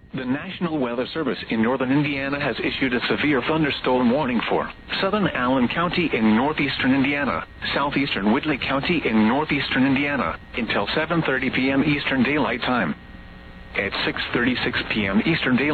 The National Weather Service in northern Indiana has issued a severe thunderstorm warning for southern Allen County in northeastern Indiana, southeastern Whitley County in northeastern Indiana until 7:30 p.m. Eastern Daylight Time. At 6:36 p.m. Eastern Daylight